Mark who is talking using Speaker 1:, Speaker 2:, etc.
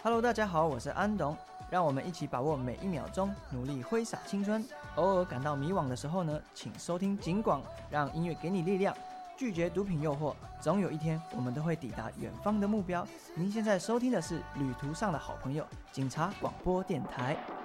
Speaker 1: Hello， 大家好，我是安董，让我们一起把握每一秒钟，努力挥洒青春。偶尔感到迷惘的时候呢，请收听警广，让音乐给你力量，拒绝毒品诱惑，总有一天我们都会抵达远方的目标。您现在收听的是旅途上的好朋友——警察广播电台。